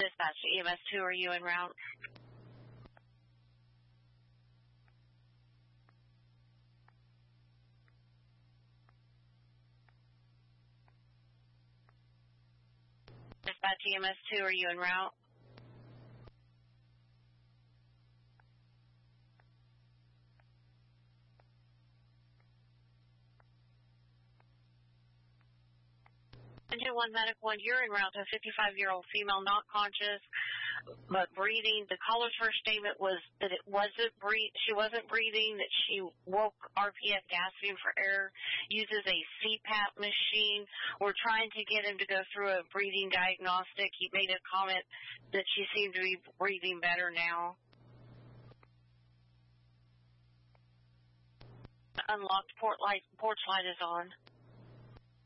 Dispatch EMS 2, are you en route? Dispatch EMS 2, are you en route? Engine 1 Medic 1, you're en route to a 55-year-old female, not conscious, but breathing. The caller's first statement was that she wasn't breathing, that she woke RPF gasping for air, uses a CPAP machine. We're trying to get him to go through a breathing diagnostic. He made a comment that she seemed to be breathing better now. Unlocked porch light is on.